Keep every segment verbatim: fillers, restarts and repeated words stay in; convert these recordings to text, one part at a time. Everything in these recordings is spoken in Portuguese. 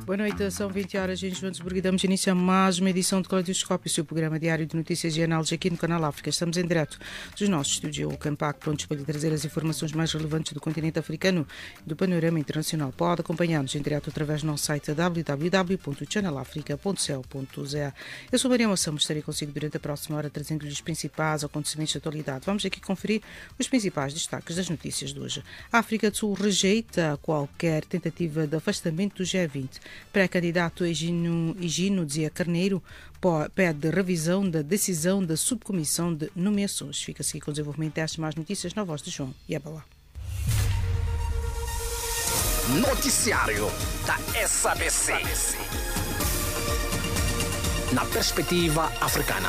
Boa noite, são vinte horas em Joanesburgo e damos início a mais uma edição de Caleidoscópio, o seu programa diário de notícias e análise aqui no Canal África. Estamos em direto dos nossos estúdios O Campac, prontos para lhe trazer as informações mais relevantes do continente africano e do panorama internacional. Pode acompanhar-nos em direto através do nosso site w w w ponto channel africa ponto c o ponto z a. Eu sou Maria Moção, estarei consigo durante a próxima hora trazendo-lhe os principais acontecimentos de atualidade. Vamos aqui conferir os principais destaques das notícias de hoje. A África do Sul rejeita qualquer tentativa de afastamento do G vinte. Pré-candidato Higino, Higino Dzia Carneiro pede revisão da decisão da subcomissão de nomeações. Fica-se aqui com o desenvolvimento destas mais notícias na voz de João Yabalá. Noticiário da S A B C. Na perspectiva africana.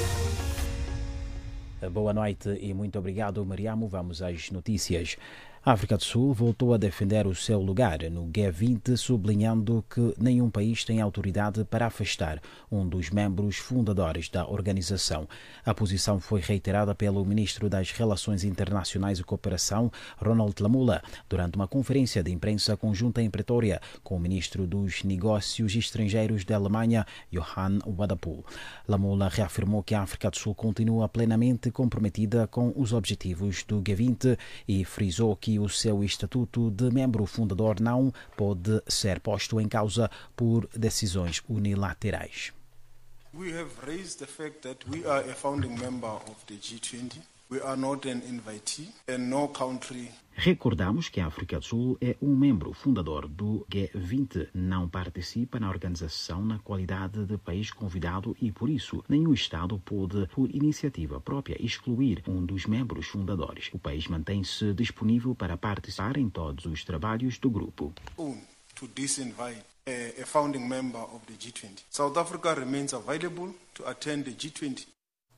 Boa noite e muito obrigado, Mariamo. Vamos às notícias. A África do Sul voltou a defender o seu lugar no G vinte, sublinhando que nenhum país tem autoridade para afastar um dos membros fundadores da organização. A posição foi reiterada pelo ministro das Relações Internacionais e Cooperação, Ronald Lamola, durante uma conferência de imprensa conjunta em Pretória com o ministro dos Negócios Estrangeiros da Alemanha, Johann Wadepool. Lamola reafirmou que a África do Sul continua plenamente comprometida com os objetivos do G vinte e frisou que o seu estatuto de membro fundador não pode ser posto em causa por decisões unilaterais. We have raised the fact that we are a founding member of the G vinte. We are not an invitee and no country. Recordamos que a África do Sul é um membro fundador do G vinte, não participa na organização na qualidade de país convidado e, por isso, nenhum Estado pode, por iniciativa própria, excluir um dos membros fundadores. O país mantém-se disponível para participar em todos os trabalhos do grupo. To disinvite a, a founding member of the G vinte. South Africa remains available to attend the G vinte.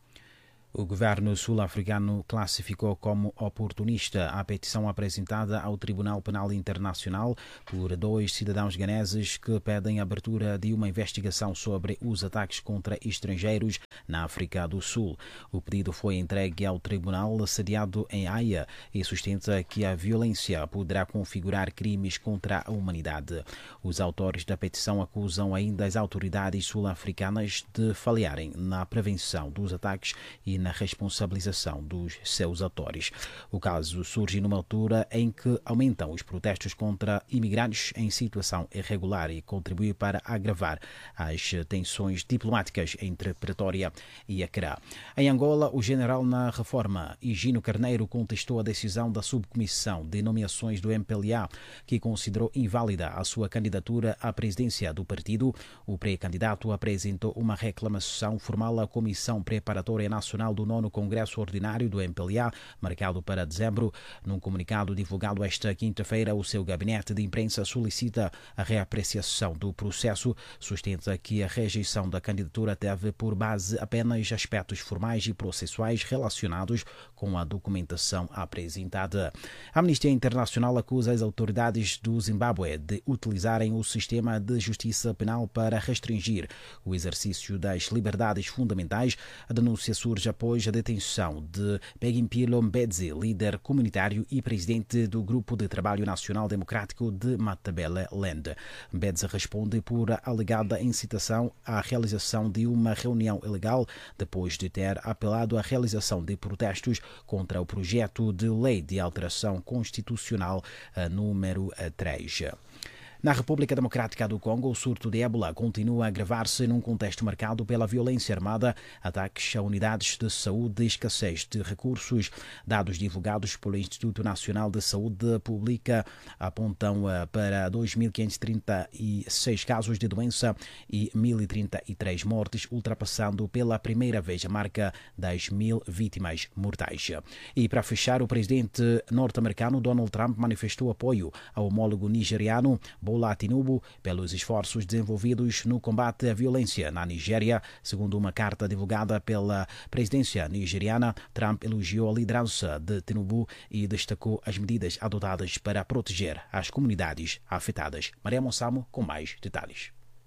O governo sul-africano classificou como oportunista a petição apresentada ao Tribunal Penal Internacional por dois cidadãos ganeses que pedem a abertura de uma investigação sobre os ataques contra estrangeiros na África do Sul. O pedido foi entregue ao tribunal sediado em Haia e sustenta que a violência poderá configurar crimes contra a humanidade. Os autores da petição acusam ainda as autoridades sul-africanas de falharem na prevenção dos ataques e na responsabilização dos seus autores. O caso surge numa altura em que aumentam os protestos contra imigrantes em situação irregular e contribui para agravar as tensões diplomáticas entre Pretória e Accra. Em Angola, o general na reforma, Higino Carneiro, contestou a decisão da subcomissão de nomeações do M P L A, que considerou inválida a sua candidatura à presidência do partido. O pré-candidato apresentou uma reclamação formal à Comissão Preparatória Nacional do nono Congresso Ordinário do M P L A, marcado para dezembro. Num comunicado divulgado esta quinta-feira, o seu gabinete de imprensa solicita a reapreciação do processo, sustenta que a rejeição da candidatura teve por base apenas aspectos formais e processuais relacionados com a documentação apresentada. A Amnistia Internacional acusa as autoridades do Zimbábue de utilizarem o sistema de justiça penal para restringir o exercício das liberdades fundamentais. A denúncia surge após a detenção de Peggimpilo Mbedzi, líder comunitário e presidente do Grupo de Trabalho Nacional Democrático de Matabeleland. Mbedzi responde por alegada incitação à realização de uma reunião ilegal depois de ter apelado à realização de protestos contra o projeto de lei de alteração constitucional número três. Na República Democrática do Congo, o surto de ébola continua a agravar-se num contexto marcado pela violência armada, ataques a unidades de saúde e escassez de recursos. Dados divulgados pelo Instituto Nacional de Saúde Pública apontam para dois mil quinhentos e trinta e seis casos de doença e mil e trinta e três mortes, ultrapassando pela primeira vez a marca das mil vítimas mortais. E para fechar, o presidente norte-americano Donald Trump manifestou apoio ao homólogo nigeriano Bola Tinubu pelos esforços desenvolvidos no combate à violência na Nigéria. Segundo uma carta divulgada pela presidência nigeriana, Trump elogiou a liderança de Tinubu e destacou as medidas adotadas para proteger as comunidades afetadas. Maria Monsamo com mais detalhes.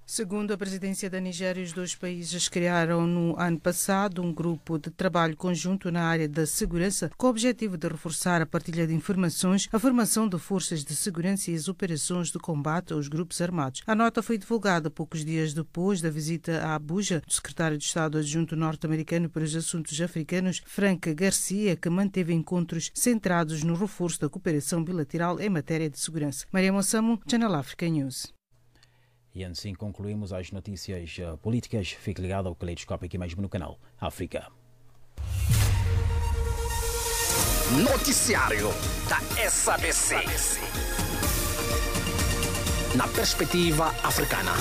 Segundo a presidência da Nigéria, os dois países criaram no ano passado um grupo de trabalho conjunto na área da segurança com o objetivo de reforçar a partilha de informações, a formação de forças de segurança e as operações de combate aos grupos armados. A nota foi divulgada poucos dias depois da visita a Abuja do secretário de Estado adjunto norte-americano para os assuntos africanos, Frank Garcia, que manteve encontros centrados no reforço da cooperação bilateral em matéria de segurança. Maria Mossamo, Channel Africa News. E assim concluímos as notícias uh, políticas. Fique ligado ao Caleidoscópio aqui mesmo no canal África. Noticiário da S A B C. Na perspectiva africana.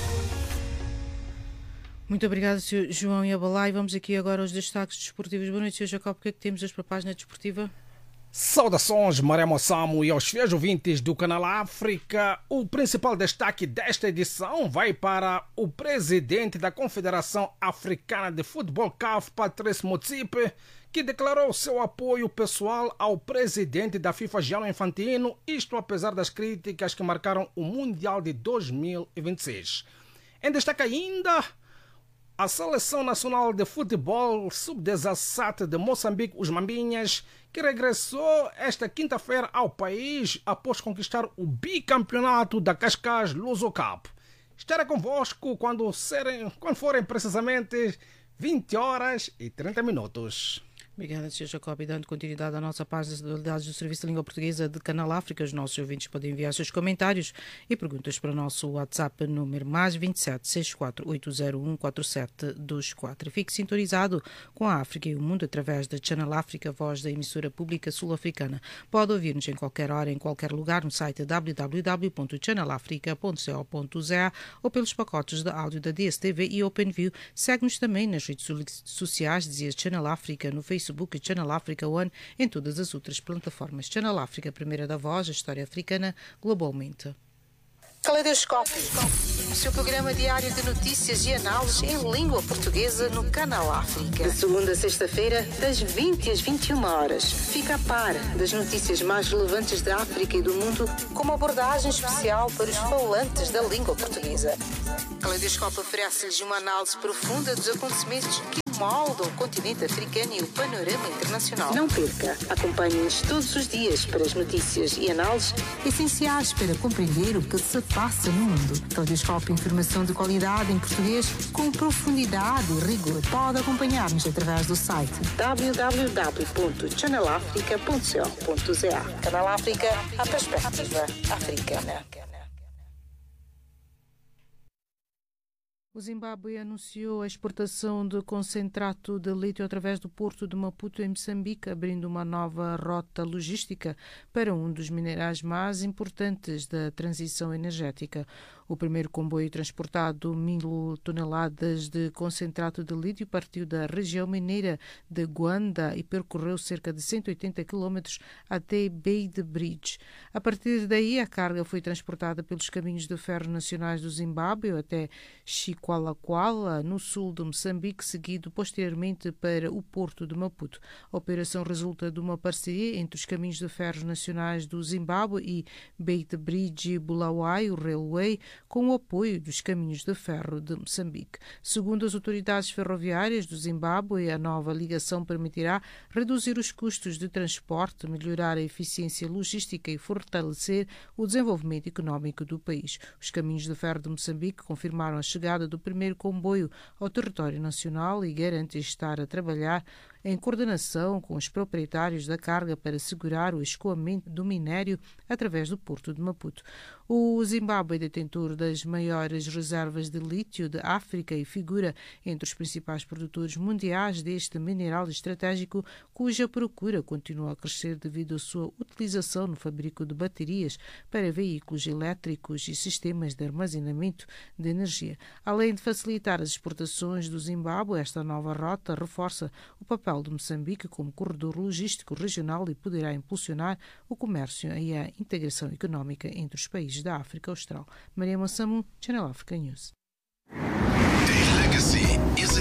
Muito obrigada, senhor João Yabalai. Vamos aqui agora aos destaques desportivos. Boa noite, senhor Jacob. O que é que temos hoje para a página desportiva? Saudações, Maria Mossamo, e aos fiéis ouvintes do canal África. O principal destaque desta edição vai para o presidente da Confederação Africana de Futebol, C A F, Patrice Motsepe, que declarou seu apoio pessoal ao presidente da FIFA, Gianni Infantino, isto apesar das críticas que marcaram o Mundial de dois mil e vinte e seis. Em destaque ainda, a Seleção Nacional de Futebol sub dezassete de Moçambique, os Mambinhas, que regressou esta quinta-feira ao país após conquistar o bicampeonato da Cascais Luso Cup. Estará convosco quando, serem, quando forem precisamente vinte horas e trinta minutos. Obrigada, senhor Jacob. E dando continuidade à nossa página de atualidades do Serviço de Língua Portuguesa de Canal África, os nossos ouvintes podem enviar seus comentários e perguntas para o nosso WhatsApp número mais vinte e sete, sessenta e quatro, oitocentos e um, quarenta e sete vinte e quatro. Fique sintonizado com a África e o mundo através da Channel África, voz da emissora pública sul-africana. Pode ouvir-nos em qualquer hora, em qualquer lugar, no site w w w ponto channel africa ponto co ponto za ou pelos pacotes de áudio da D S T V e OpenView. Segue-nos também nas redes sociais, dizia Channel África no Facebook e Channel Africa One em todas as outras plataformas. Channel África, primeira da voz, a história africana globalmente. Caleidoscópio, o seu programa diário de notícias e análises em língua portuguesa no Canal África. De segunda a sexta-feira, das vinte às vinte e uma horas. Fica a par das notícias mais relevantes da África e do mundo, com uma abordagem especial para os falantes da língua portuguesa. Caleidoscópio oferece-lhes uma análise profunda dos acontecimentos que moldam o continente africano e o panorama internacional. Não perca, acompanhe-nos todos os dias para as notícias e análises essenciais para compreender o que se passa no mundo. Caleidoscópio, informação de qualidade em português com profundidade e rigor. Pode acompanhar-nos através do site w w w ponto channel africa ponto co ponto za. Canal África, a perspectiva africana. O Zimbábue anunciou a exportação de concentrato de lítio através do porto de Maputo, em Moçambique, abrindo uma nova rota logística para um dos minerais mais importantes da transição energética. O primeiro comboio transportado mil toneladas de concentrato de lítio partiu da região mineira de Guanda e percorreu cerca de cento e oitenta quilómetros até Beide Bridge. A partir daí, a carga foi transportada pelos caminhos de ferro nacionais do Zimbábue até Chiqualaquala, no sul de Moçambique, seguido posteriormente para o porto de Maputo. A operação resulta de uma parceria entre os caminhos de ferro nacionais do Zimbábue e Beide Bridge Bulawayo Railway, com o apoio dos caminhos de ferro de Moçambique. Segundo as autoridades ferroviárias do Zimbábue, a nova ligação permitirá reduzir os custos de transporte, melhorar a eficiência logística e fortalecer o desenvolvimento económico do país. Os caminhos de ferro de Moçambique confirmaram a chegada do primeiro comboio ao território nacional e garantem estar a trabalhar em coordenação com os proprietários da carga para assegurar o escoamento do minério através do porto de Maputo. O Zimbábue é detentor das maiores reservas de lítio da África e figura entre os principais produtores mundiais deste mineral estratégico, cuja procura continua a crescer devido à sua utilização no fabrico de baterias para veículos elétricos e sistemas de armazenamento de energia. Além de facilitar as exportações do Zimbábue, esta nova rota reforça o papel de Moçambique como corredor logístico regional e poderá impulsionar o comércio e a integração económica entre os países da África Austral. Maria Mossamo, Channel Africa News. A legacy is